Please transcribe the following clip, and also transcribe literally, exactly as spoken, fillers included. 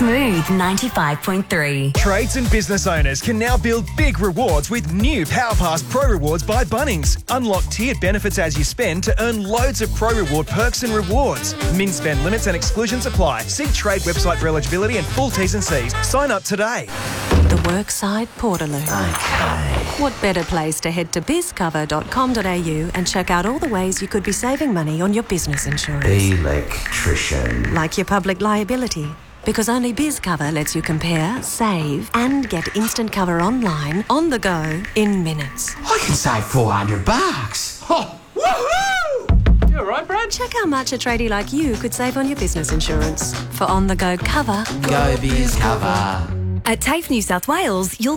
Smooth ninety-five point three. Trades and business owners can now build big rewards with new PowerPass Pro Rewards by Bunnings. Unlock tiered benefits as you spend to earn loads of Pro Reward perks and rewards. Min spend limits and exclusions apply. See Trade website for eligibility and full T's and C's. Sign up today. The Workside Portaloo. Okay. What better place to head to biz cover dot com dot a u and check out all the ways you could be saving money on your business insurance. Electrician. Like your public liability. Because only BizCover lets you compare, save, and get instant cover online, on the go, in minutes. I can save four hundred bucks. Oh, woohoo! You all right, Brad? Check how much a tradie like you could save on your business insurance. For on-the-go cover, Go BizCover. At TAFE New South Wales, you'll